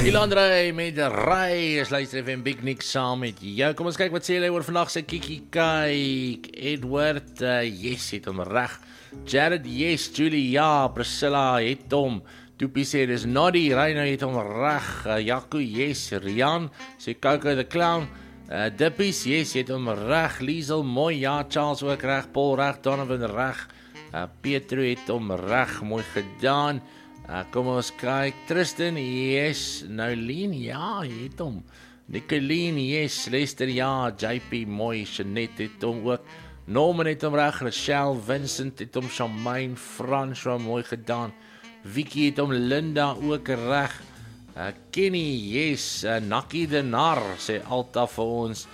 Ilandrey met Ray, is luister even Big Nick saam met jou. Kom ons kyk wat sê hulle oor vandag se Kiki kyk. Edward, yes, het hom reg. Jared, yes. Julie, ja. Priscilla, het hom. Toepie sê, dis Noddy. Reino het hom reg. Jaco, yes. Rian, sê Coco the Clown. Dippies, yes, het hom reg. Liesel, mooi, ja. Charles ook reg. Paul reg. Donovan reg. Pietro het hom reg. Mooi gedaan. Kom ons kyk, Tristan, yes, Nolien, ja, het hom, Nicoline, yes, Lester, ja, JP, mooi, Jeanette het hom ook, Norman het hom reg, Rochelle, Vincent het hom, Charmaine, François, mooi gedaan, Vicky het hom, Linda ook reg, Kenny, yes, Nakkie de Nar, sê Alta vir ons,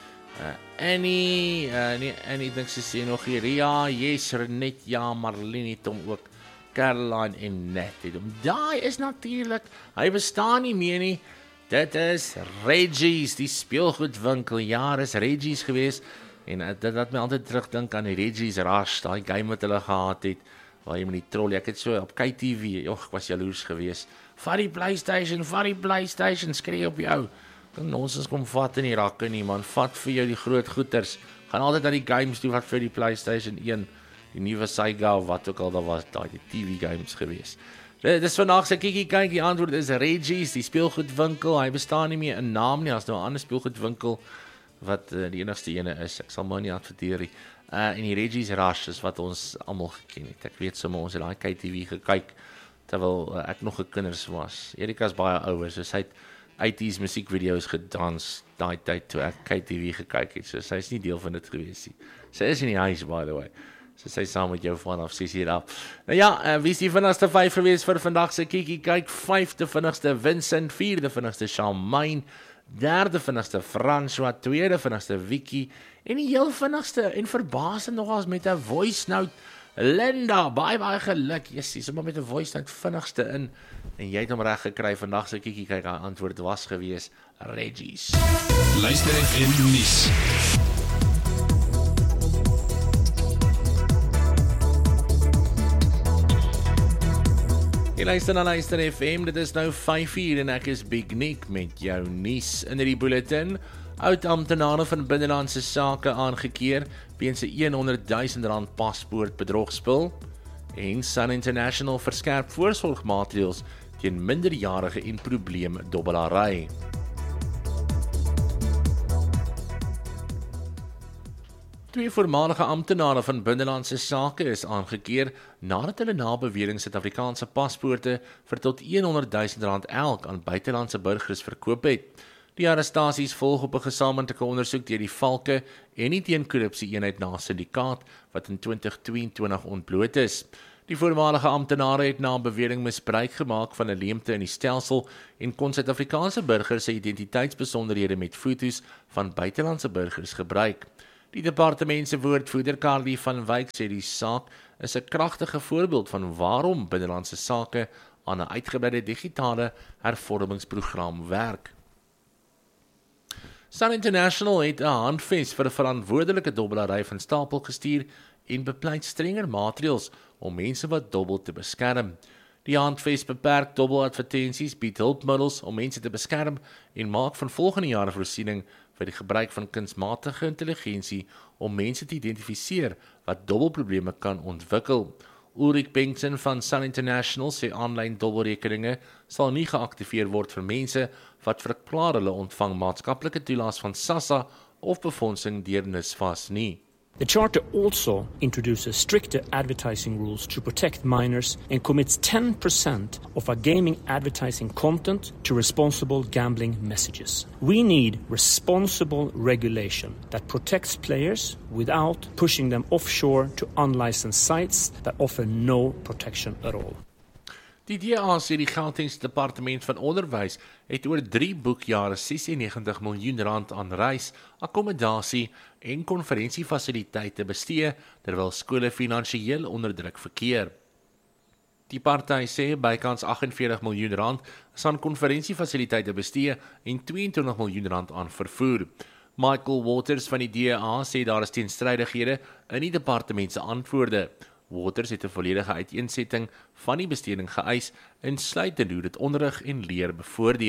Annie, Annie dink sy sê nog hier, Ria, yes, Renette, ja, Marlene het hom ook, Caroline en Nat het hom. Daai is natuurlijk, hy bestaan nie meer nie. Dit is Reggie's, die speelgoedwinkel. Jaar is Reggie's gewees. En dit laat my altyd terugdink aan die Reggie's Rush, daai game wat hulle gehad het, waar jy met die trolley, ek het so op KTV, ek was jaloers gewees. Vat die PlayStation, skree op jou. Ons kom vat in die rakke nie, man. Vat vir jou die groot goeters. Gaan altyd aan die games toe wat vir die PlayStation 1. Die nuwe Sega of wat ook al daar was, die TV games gewees. Dis vandag se Kiki kyk, die antwoord is Reggie's, die speelgoedwinkel. Hy bestaan nie meer in naam nie, as nou 'n ander speelgoedwinkel wat die enigste ene is. Ek sal maar nie adverteer nie. En die Reggie's Rush is wat ons almal geken het. Ek weet sommer ons het daai KTV gekyk terwyl ek nog 'n kinders was. Erika's baie ouer, so sy het 80s musiekvideo's gedans daai tyd toe ek KTV gekyk het. So sy's nie deel van dit gewees nie. Sy is in die huis, by the way. So sy saam met jou vanaf 6 uur af. Nou ja, wie is die vinnigste 5 gewees vir vandag se Kiki kyk? 5de vinnigste Vincent, 4de vinnigste Charmaine, 3de vinnigste François, 2de vinnigste Vicky en die heel vinnigste en verbasend nogals met 'n voice note Linda. Baie geluk. Jessie, sommer met 'n voice note vinnigste in en jy het hom reg gekry. Vandag se Kiki kyk, haar antwoord was gewees Reggie's. Luister FM nuus. Jy luister na Luister FM, dit is nou 5 uur en ek is Big Nick met jou nuus in die bulletin. Oud-amptenare van binnelandse sake aangekeer weens 'n R100,000 paspoortbedrogspil en Sun International verskerp voorsorgmaatreëls teen minderjarige en probleemdobbelary. Twee voormalige amptenare van binnelandse sake is aangekeer nadat hulle na bewering Suid-Afrikaanse paspoorte vir tot R100,000 elk aan buitelandse burgers verkoop het. Die arrestasies volg op 'n gesamentlike ondersoek deur die Valke en die teenkorrupsie eenheid na syndikaat wat in 2022 ontbloot is. Die voormalige amptenare het na bewering misbruik gemaak van 'n leemte in die stelsel en kon Suid-Afrikaanse burgers se identiteitsbesonderhede met foto's van buitelandse burgers gebruik. Die departement se woordvoerder Carly van Wyk sê die saak is 'n kragtige voorbeeld van waarom binnelandse sake aan 'n uitgebreide digitale hervormingsprogram werk. Sun International het 'n handves vir 'n verantwoordelike dobbelary van stapel gestuur en bepleit strenger maatreëls om mense wat dobbel te beskerm. Die handves beperk dobbeladvertensies, bied hulpmiddels om mense te beskerm en maak van volgende jaar 'n voorsiening vir die gebruik van kunsmatige intelligensie om mense te identifiseer wat dobbelprobleme kan ontwikkel. Ulrich Bengtson van Sun International sê aanlyn dobbelrekeninge sal nie geaktiveer word vir mense wat verklaar hulle ontvang maatskaplike toelaas van SASSA of befondsing deur NSFAS nie. The Charter also introduces stricter advertising rules to protect minors and commits 10% of our gaming advertising content to responsible gambling messages. We need responsible regulation that protects players without pushing them offshore to unlicensed sites that offer no protection at all. Die DA sê die Gautengse Departement van Onderwys het oor 3 boekjare R96 miljoen aan reis, akkommodasie en konferensiefasiliteite bestee terwyl skole finansiëel onder druk verkeer. Die party sê bykans R48 miljoen is aan konferensiefasiliteite bestee en R22 miljoen aan vervoer. Michael Waters van die DA sê daar is teenstrydighede in die departement se antwoorde. Waters het 'n volledige uiteensetting van die besteding geëis, insluitend hoe dit onderrig en leer bevoordeel.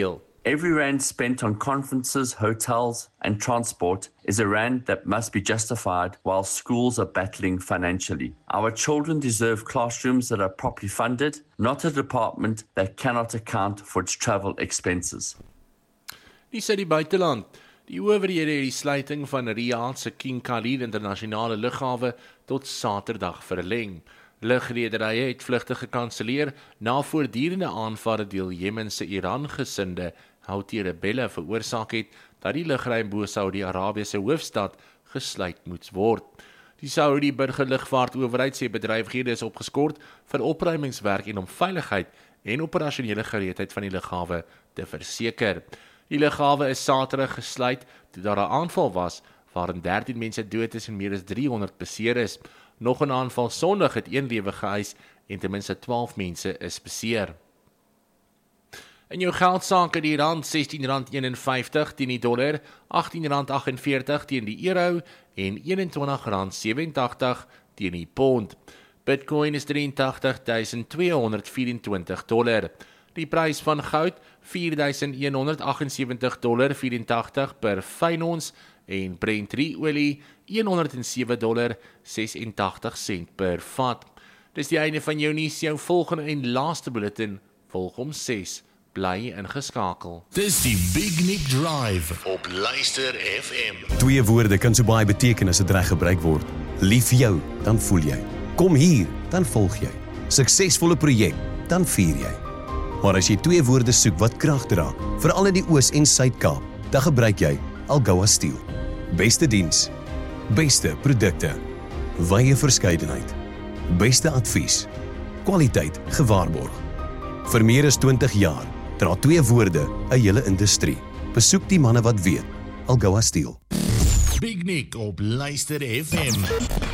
Every rand spent on conferences, hotels, and transport is a rand that must be justified while schools are battling financially. Our children deserve classrooms that are properly funded, not a department that cannot account for its travel expenses. Die sê die buiteland. Die owerhede het die sluiting van Riyadh se King Khalid internasionale lughawe tot Saterdag verleng. Lugrederye het vlugte gekanselleer na voortdurende aanvalle deel Jemen se Iran-gesinde Houthi-rebelle veroorsaak het dat die lugruim bo Saudi-Arabië se hoofstad gesluit moes word. Die Saudi burgerlugvaartowerheid sê bedrywighede is opgeskort vir opruimingswerk en om veiligheid en operasionele gereedheid van die lughawe te verseker. Die lughawe is Saterdag gesluit toe daar 'n aanval was waarin 13 mense dood is en meer as 300 beseer is. Nog 'n aanval Sondag het 1 lewe geëis en ten minste 12 mense is beseer. In jou geldsaake die rand R16.51 teen die dollar, R18.48 teen die euro en R21.87 teen die pond. Bitcoin is $83,224. Die prys van goud $4,178.84 per fyn ons en Brent olie $107.86 per vat. Dis die einde van jou nuus, jou volgende en laaste bulletin volg om 6. Bly ingeskakel. Dis die Big Nick Drive op Luister FM. 2 woorde kan so baie beteken as dit reg gebruik word. Lief jou, dan voel jy. Kom hier, dan volg jy. Suksesvolle projek, dan vier jy. Maar as jy 2 woorde soek wat krag dra, veral in die Oos en Suid-Kaap, dan gebruik jy Algoa Steel. Beste diens, beste produkte, wye verskeidenheid, beste advies, kwaliteit gewaarborg. Vir meer as 20 jaar dra 2 woorde 'n hele industrie. Besoek die manne wat weet. Algoa Steel. Big Nick op Luister FM.